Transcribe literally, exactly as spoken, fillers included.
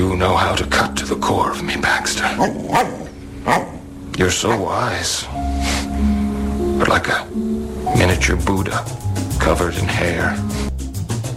You know how to cut to the core of me, Baxter. You're so wise. But like a miniature Buddha covered in hair.